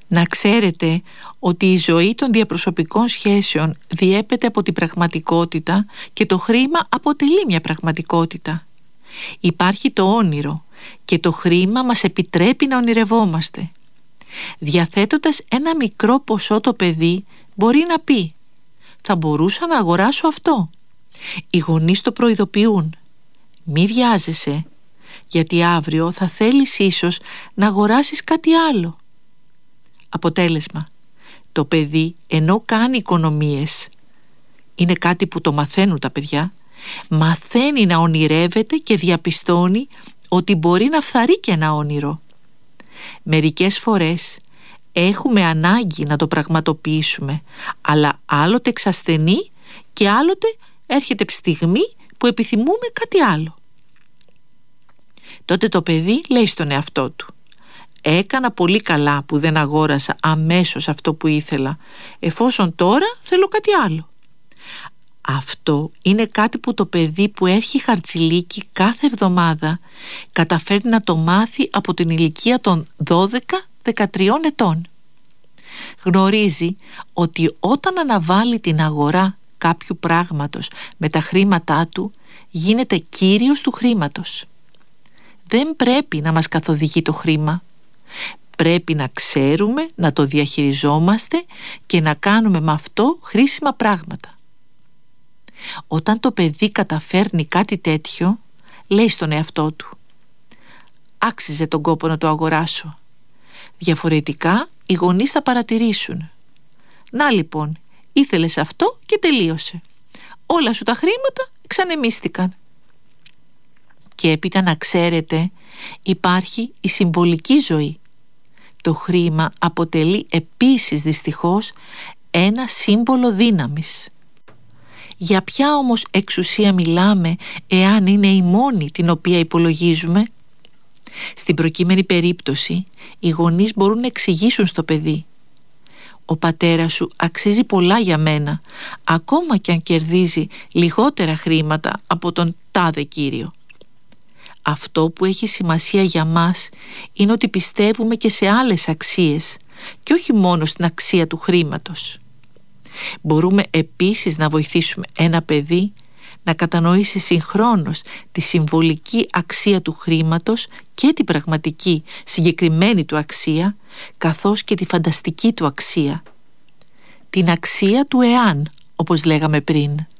Να ξέρετε ότι η ζωή των διαπροσωπικών σχέσεων διέπεται από την πραγματικότητα και το χρήμα αποτελεί μια πραγματικότητα. Υπάρχει το όνειρο και το χρήμα μας επιτρέπει να ονειρευόμαστε. Διαθέτοντας ένα μικρό ποσό το παιδί μπορεί να πει «Θα μπορούσα να αγοράσω αυτό». Οι γονείς το προειδοποιούν «Μη βιάζεσαι, γιατί αύριο θα θέλεις ίσως να αγοράσεις κάτι άλλο». Αποτέλεσμα, το παιδί ενώ κάνει οικονομίες, είναι κάτι που το μαθαίνουν τα παιδιά, μαθαίνει να ονειρεύεται και διαπιστώνει ότι μπορεί να φθαρεί και ένα όνειρο. Μερικές φορές έχουμε ανάγκη να το πραγματοποιήσουμε, αλλά άλλοτε εξασθενεί και άλλοτε έρχεται στιγμή που επιθυμούμε κάτι άλλο. Τότε το παιδί λέει στον εαυτό του «Έκανα πολύ καλά που δεν αγόρασα αμέσως αυτό που ήθελα, εφόσον τώρα θέλω κάτι άλλο». Αυτό είναι κάτι που το παιδί που έχει χαρτζηλίκι κάθε εβδομάδα καταφέρει να το μάθει από την ηλικία των 12-13 ετών. Γνωρίζει ότι όταν αναβάλει την αγορά κάποιου πράγματος με τα χρήματά του, γίνεται κύριος του χρήματος. Δεν πρέπει να μας καθοδηγεί το χρήμα. Πρέπει να ξέρουμε να το διαχειριζόμαστε και να κάνουμε με αυτό χρήσιμα πράγματα. Όταν το παιδί καταφέρνει κάτι τέτοιο, λέει στον εαυτό του «Άξιζε τον κόπο να το αγοράσω». Διαφορετικά οι γονείς θα παρατηρήσουν «Να λοιπόν, ήθελες αυτό και τελείωσε. Όλα σου τα χρήματα εξανεμίστηκαν». Και έπειτα να ξέρετε, υπάρχει η συμβολική ζωή. Το χρήμα αποτελεί επίσης δυστυχώς ένα σύμβολο δύναμης. Για ποια όμως εξουσία μιλάμε εάν είναι η μόνη την οποία υπολογίζουμε? Στην προκείμενη περίπτωση, οι γονείς μπορούν να εξηγήσουν στο παιδί «Ο πατέρας σου αξίζει πολλά για μένα, ακόμα και αν κερδίζει λιγότερα χρήματα από τον τάδε κύριο. Αυτό που έχει σημασία για μας είναι ότι πιστεύουμε και σε άλλες αξίες και όχι μόνο στην αξία του χρήματος». Μπορούμε επίσης να βοηθήσουμε ένα παιδί να κατανοήσει συγχρόνως τη συμβολική αξία του χρήματος και την πραγματική συγκεκριμένη του αξία, καθώς και τη φανταστική του αξία. Την αξία του εάν, όπως λέγαμε πριν.